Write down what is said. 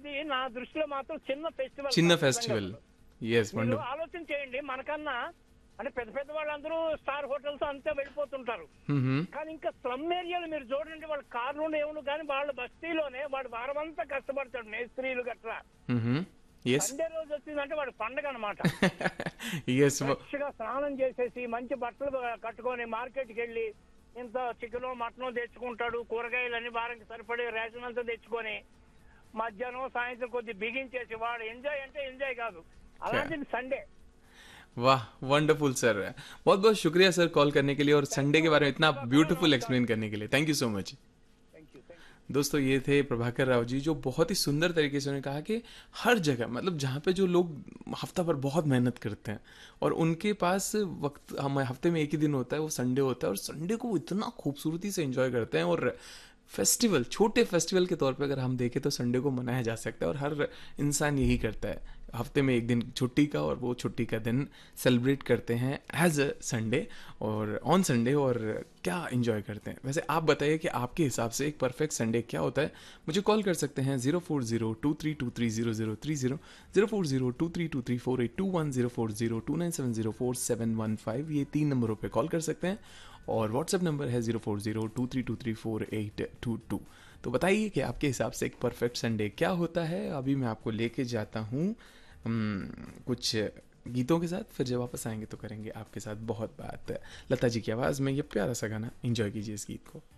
అనేది నా దృష్టిలో మాత్రం చిన్న ఫెస్టివల్ చిన్న నిజంగా ఫెస్టివల్. అసలు. ఎస్, మీరు వండర్ఫుల్. ఆలోచన చేయండి, మనకన్నా అంటే పెద్ద పెద్ద వాళ్ళందరూ స్టార్ హోటల్స్ అంతా వెళ్ళిపోతుంటారు. కానీ ఇంకా స్లమ్ ఏరియాలో మీరు చూడండి, వాళ్ళ కార్లు ఏమను కానీ వాళ్ళ బస్తీలోనే వాడు వారమంతా కష్టపడతాడు, మేస్త్రీలు గట్రా. ఎస్. సండే రోజు వచ్చిందంటే వాడు పండగ అనమాట. ఎస్. ఫ్రెష్ గా స్నానం చేసేసి మంచి బట్టలు కట్టుకొని మార్కెట్కి వెళ్ళి ఇంత చికెన్ మటన్ తెచ్చుకుంటాడు, కూరగాయలన్నీ వారానికి సరిపడే రేషన్ అంతా తెచ్చుకొని మధ్యాహ్నం సాయంత్రం కొద్ది బిగించేసి వాడు ఎంజాయ్ అంటే ఎంజాయ్ కాదు, అలాంటిది సండే. वाह, वंडरफुल सर. बहुत बहुत शुक्रिया सर कॉल करने के लिए और संडे के बारे में इतना ब्यूटीफुल एक्सप्लेन करने के लिए. Thank you so much. Thank you. दोस्तों, ये थे प्रभाकर राव जी, जो बहुत ही सुंदर तरीके से उन्होंने कहा कि हर जगह, मतलब जहाँ पे जो लोग हफ्ता भर बहुत मेहनत करते हैं और उनके पास वक्त हम हफ्ते में एक ही दिन होता है, वो संडे होता है, और संडे को वो इतना खूबसूरती से एंजॉय करते हैं. और फेस्टिवल, छोटे फेस्टिवल के तौर पे अगर हम देखें तो संडे को मनाया जा सकता है, और हर इंसान यही करता है, हफ्ते में एक दिन छुट्टी का, और वो छुट्टी का दिन सेलिब्रेट करते हैं एज अ संडे और ऑन संडे, और क्या एंजॉय करते हैं. वैसे आप बताइए कि आपके हिसाब से एक परफेक्ट संडे क्या होता है. मुझे कॉल कर सकते हैं 04023230030, 04023234821, 04029704715, ये 3 नंबरों पे कॉल कर सकते हैं. और व्हाट्सएप नंबर है 04023234822. तो बताइए कि आपके हिसाब से एक परफेक्ट संडे क्या होता है. अभी मैं आपको लेके जाता हूँ कुछ गीतों के साथ, फिर जब वापस आएंगे तो करेंगे आपके साथ बहुत बात. लता जी की आवाज़ में ये प्यारा सा गाना, एंजॉय कीजिए इस गीत को.